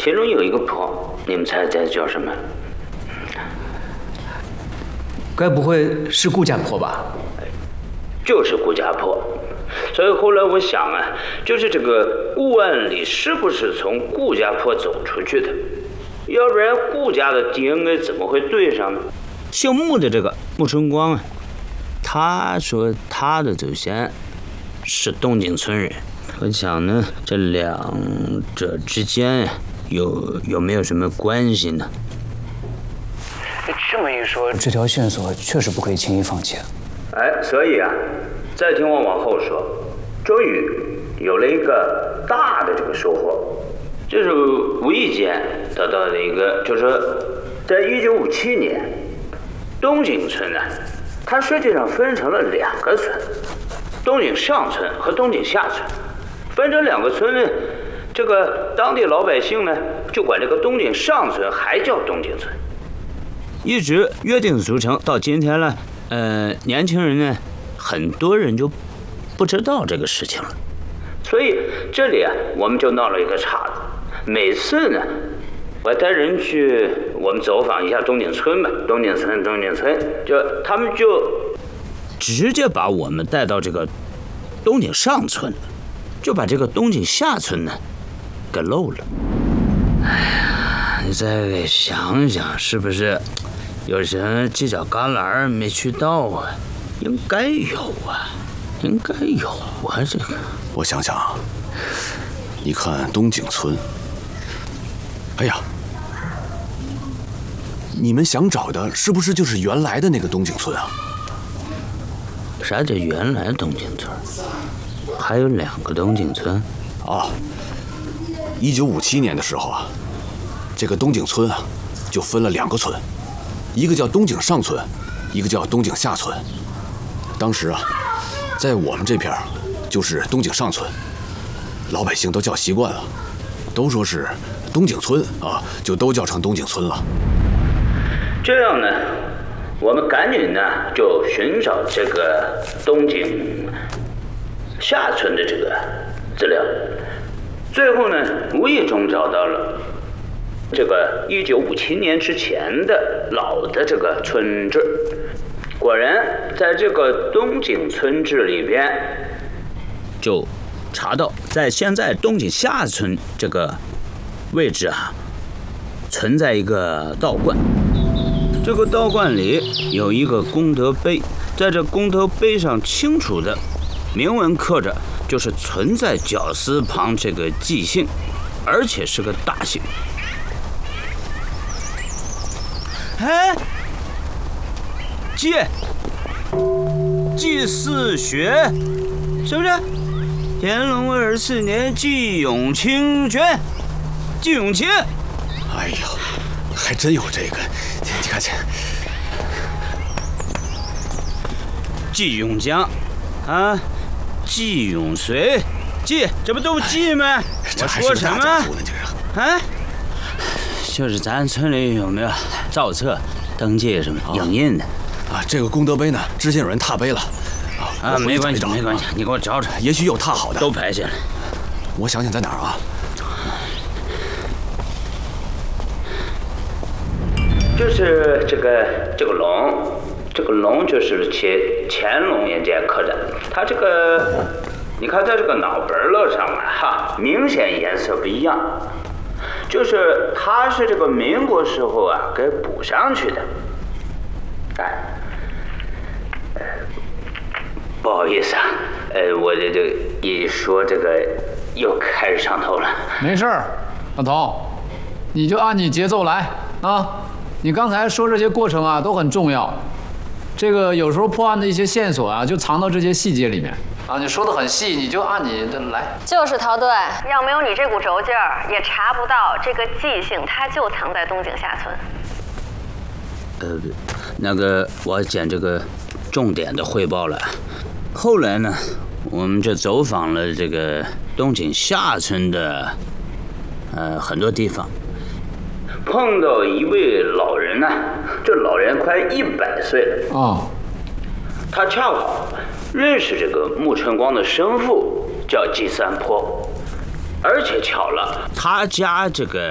其中有一个坡，你们猜叫什么？ 该不会是顾家坡吧？ 就是顾家坡。所以后来我想啊，就是这个顾万里是不是从顾家坡走出去的？要不然顾家的 DNA 怎么会对上呢？姓穆的这个穆春光啊，他说他的祖先是东景村人。我想呢，这两者之间有没有什么关系呢？ 这么一说，这条线索确实不可以轻易放弃啊。 所以啊，再听我往后说，终于有了一个大的这个收获，就是无意间得到的一个，就是说，在1957年，东景村呢，它实际上分成了2个村，东景上村和东景下村。分成2个村呢，这个当地老百姓呢，就管这个东景上村还叫东景村，一直约定俗成到今天了。年轻人呢，很多人就不知道这个事情了，所以这里啊，我们就闹了一个岔子。每次呢，我带人去我们走访一下东景村吧，东景村，就他们就直接把我们带到这个东景上村了，就把这个东景下村呢给漏了。哎呀，你再给想想，是不是有什么犄角旮旯没去到啊？应该有啊，应该有啊。这个我想想啊，你看东景村，哎呀，你们想找的是不是就是原来的那个东景村啊？ 啥叫原来东景村？还有2个东景村啊！1957年的时候啊，这个东景村啊就分了2个村，一个叫东景上村，一个叫东景下村。当时啊，在我们这片就是东景上村，老百姓都叫习惯了，都说是东景村啊，就都叫成东景村了。 这样呢，我们赶紧呢就寻找这个东景下村的这个资料，最后呢无意中找到了这个1957年之前的老的这个村志。果然在这个东景村志里边就查到，在现在东景下村这个位置啊，存在一个道观。这个道观里有一个功德碑，在这功德碑上清楚的铭文刻着，就是存在绞丝旁这个纪姓，而且是个大姓。纪四学，是不是？乾隆24年，纪永清捐，纪永清。 哎呀，还真有这个，你看这。 纪永江，啊，纪永随，纪，这不都纪吗？ 这还是大家族呢，这是。啊，就是咱村里有没有造册、登记什么影印的？ 啊，这个功德碑呢，之前有人踏碑了。 啊，没关系，没关系，你给我找找， 也许有踏好的， 都排下来。 我想想在哪儿啊？ 就是这个龙，这个龙就是乾隆年间刻的，它这个你看在这个脑本了上啊，哈，明显颜色不一样，就是它是这个民国时候啊给补上去的。不好意思啊，我这一说这个又开始上头了。 没事儿，老头，你就按你节奏来啊！你刚才说这些过程啊都很重要，这个有时候破案的一些线索啊就藏到这些细节里面啊。你说的很细，你就按你的来。 就是陶队，要没有你这股轴劲儿，也查不到这个纪姓，它就藏在东景下村。 那个我讲这个重点的汇报了。后来呢，我们这走访了这个东景下村的很多地方，碰到一位老人呢，这老人快100岁了啊。 他恰好认识这个穆春光的生父，叫纪三坡，而且巧了，他家这个